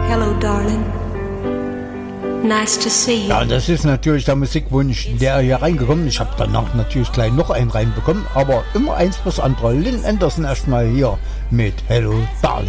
Hello, darling. Nice to see you. Ja, das ist natürlich der Musikwunsch, der hier reingekommen ist. Ich habe danach natürlich gleich noch einen reinbekommen, aber immer eins fürs andere. Lynn Anderson erstmal hier mit Hello, Darling.